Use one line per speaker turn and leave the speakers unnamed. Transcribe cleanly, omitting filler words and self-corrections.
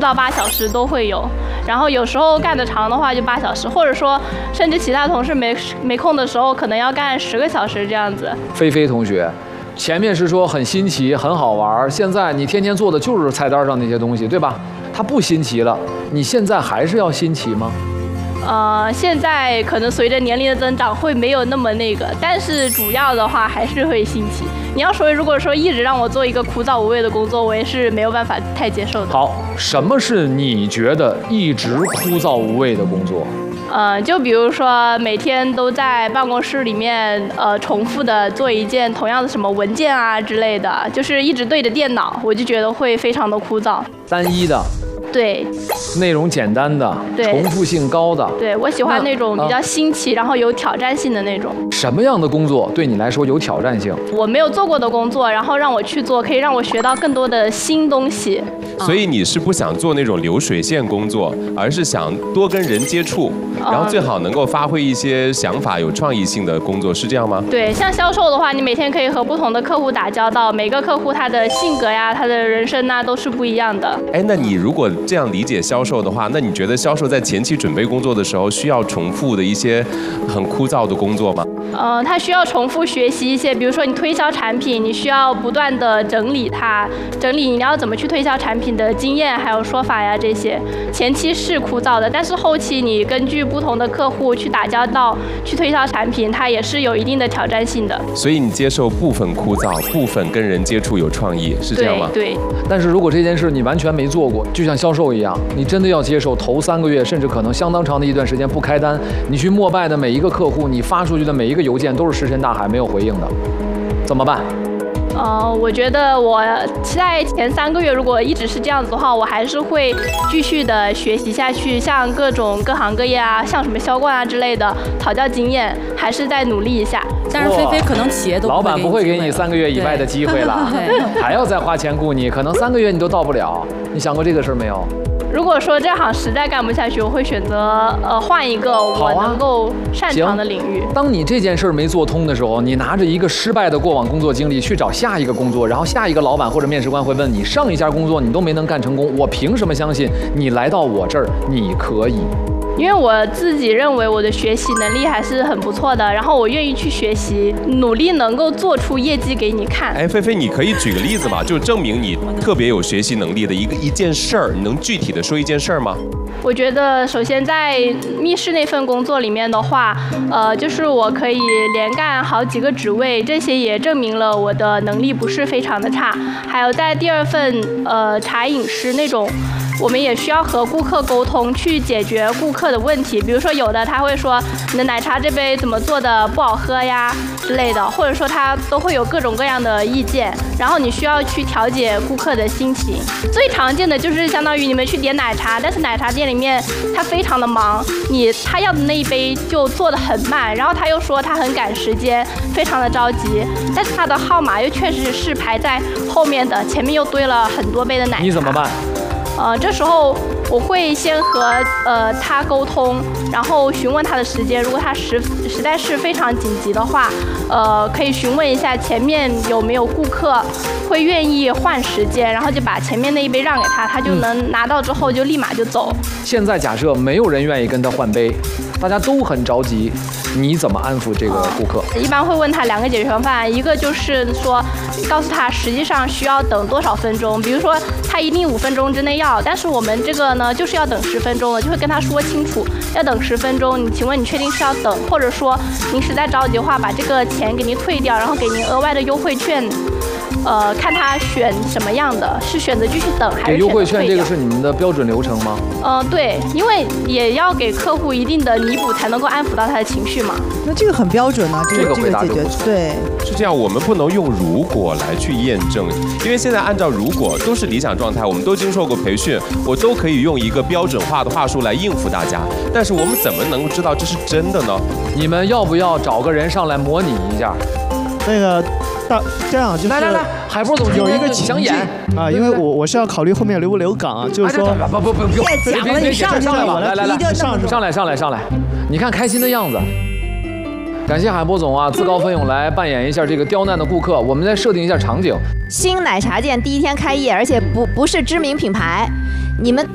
到8小时都会有。然后有时候干得长的话就8小时，或者说甚至其他同事没空的时候，可能要干10个小时这样子。
菲菲同学，前面是说很新奇、很好玩，现在你天天做的就是菜单上那些东西，对吧？它不新奇了，你现在还是要新奇吗？
现在可能随着年龄的增长会没有那么那个，但是主要的话还是会新奇。你要说如果说一直让我做一个枯燥无味的工作，我也是没有办法太接受的。
好，什么是你觉得一直枯燥无味的工作？
就比如说每天都在办公室里面重复的做一件同样的什么文件啊之类的，就是一直对着电脑，我就觉得会非常的枯燥。
单一的。
对，
内容简单的，重复性高的。
对，我喜欢那种比较新奇，然后有挑战性的那种。
什么样的工作对你来说有挑战性？
我没有做过的工作，然后让我去做，可以让我学到更多的新东西。
所以你是不想做那种流水线工作，而是想多跟人接触，然后最好能够发挥一些想法、有创意性的工作，是这样吗？
对，像销售的话，你每天可以和不同的客户打交道，每个客户他的性格呀、他的人生呐都是不一样的。
哎，那你如果这样理解销售的话，那你觉得销售在前期准备工作的时候，需要重复的一些很枯燥的工作吗？
它需要重复学习一些，比如说你推销产品，你需要不断的整理它，整理你要怎么去推销产品的经验还有说法呀这些。前期是枯燥的，但是后期你根据不同的客户去打交道，去推销产品，它也是有一定的挑战性的。
所以你接受部分枯燥，部分跟人接触有创意，是这样吗？
对。
但是如果这件事你完全没做过，就像销售一样，你真的要接受头3个月，甚至可能相当长的一段时间不开单，你去膜拜的每一个客户，你发出去的每一个邮件都是石沉大海没有回应的，怎么办？
我觉得我在前3个月如果一直是这样子的话，我还是会继续的学习下去，像各行各业啊，像什么销冠啊之类的，讨教经验，还是再努力一下。
但是菲菲可能企业都
老板不会给你3个月以外的机会了，还要再花钱雇你，可能3个月你都到不了。你想过这个事儿没有？
如果说这行实在干不下去，我会选择换一个我能够擅长的领域。
当你这件事儿没做通的时候，你拿着一个失败的过往工作经历去找下一个工作，然后下一个老板或者面试官会问你，上一家工作你都没能干成功，我凭什么相信你来到我这儿你可以？
因为我自己认为我的学习能力还是很不错的，然后我愿意去学习，努力能够做出业绩给你看。
哎，菲菲，你可以举个例子吗？就证明你特别有学习能力的一件事儿，你能具体的说一件事儿吗？
我觉得首先在密室那份工作里面的话，就是我可以连干好几个职位，这些也证明了我的能力不是非常的差。还有在第2份茶饮师那种，我们也需要和顾客沟通，去解决顾客的问题。比如说有的他会说你的奶茶这杯怎么做的不好喝呀之类的，或者说他都会有各种各样的意见，然后你需要去调节顾客的心情。最常见的就是相当于你们去点奶茶，但是奶茶店里面他非常的忙，他要的那一杯就做得很慢，然后他又说他很赶时间，非常的着急，但是他的号码又确实是排在后面的，前面又堆了很多杯的奶茶。
你怎么办？
这时候我会先和他沟通，然后询问他的时间。如果他实在是非常紧急的话，可以询问一下前面有没有顾客会愿意换时间，然后就把前面那一杯让给他，他就能拿到之后就立马就走。
现在假设没有人愿意跟他换杯，大家都很着急，你怎么安抚这个顾客？
一般会问他2个解决方案，一个就是说告诉他实际上需要等多少分钟，比如说他一定5分钟之内要，但是我们这个呢就是要等10分钟了，就会跟他说清楚要等10分钟，请问你确定是要等，或者说您实在着急的话，把这个钱给您退掉，然后给您额外的优惠券。看他选什么样的，是选择继续等还是选择退掉？
优惠券这个是你们的标准流程吗？
对，因为也要给客户一定的弥补，才能够安抚到他的情绪嘛。
那这个很标准啊，
这个回答
解决对。
是这样，我们不能用如果来去验证，因为现在按照如果都是理想状态，我们都经受过培训，我都可以用一个标准化的话术来应付大家。但是我们怎么能够知道这是真的呢？
你们要不要找个人上来模拟一下？
那个这样就是
来，海波总
有一个情境啊，因为我是要考虑后面留不留岗啊，就是说
不，
别讲了，你上
来吧，来，上来，你看开心的样子。感谢海波总啊，自告奋勇来扮演一下这个刁难的顾客。我们再设定一下场景：
新奶茶店第1天开业，而且不是知名品牌，你们